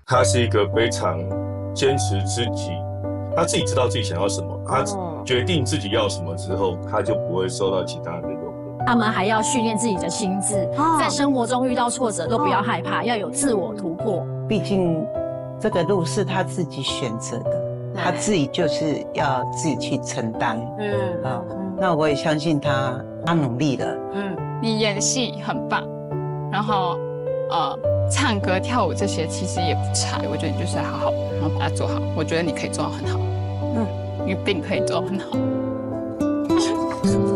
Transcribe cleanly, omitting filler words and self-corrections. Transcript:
他是一个非常坚持自己，他自己知道自己想要什么，他决定自己要什么之后，他就不会受到其他人的诱惑。 他们还要训练自己的心智，在生活中遇到挫折都不要害怕，要有自我突破。 毕竟这个路是他自己选择的，他自己就是要自己去承担。那我也相信他努力了。 你演戏很棒，然后唱歌跳舞这些其实也不差，我觉得你就是要好好，然后把它做好。我觉得你可以做到很好，你一定可以做到很好。